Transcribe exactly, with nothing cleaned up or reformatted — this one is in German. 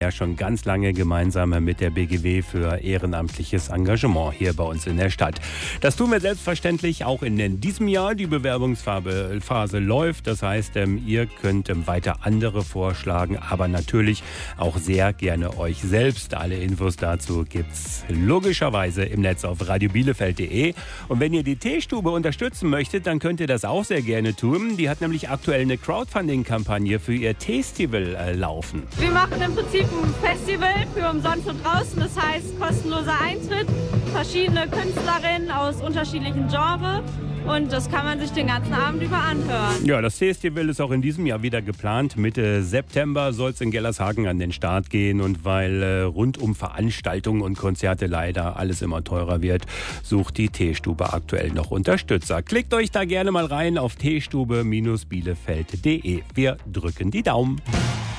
Ja, schon ganz lange gemeinsam mit der B G W für ehrenamtliches Engagement hier bei uns in der Stadt. Das tun wir selbstverständlich auch in diesem Jahr. Die Bewerbungsphase läuft. Das heißt, ihr könnt weiter andere vorschlagen, aber natürlich auch sehr gerne euch selbst. Alle Infos dazu gibt's logischerweise im Netz auf radio bielefeld punkt de. Und wenn ihr die Teestube unterstützen möchtet, dann könnt ihr das auch sehr gerne tun. Die hat nämlich aktuell eine Crowdfunding-Kampagne für ihr Teestival äh, laufen. Wir machen im Prinzip ein Festival für umsonst und draußen, das heißt kostenloser Eintritt, verschiedene Künstlerinnen aus unterschiedlichen Genres und das kann man sich den ganzen Abend über anhören. Ja, das Festival ist auch in diesem Jahr wieder geplant. Mitte September soll es in Gellershagen an den Start gehen und weil äh, rund um Veranstaltungen und Konzerte leider alles immer teurer wird, sucht die Teestube aktuell noch Unterstützer. Klickt euch da gerne mal rein auf teestube Bindestrich bielefeld punkt de. Wir drücken die Daumen.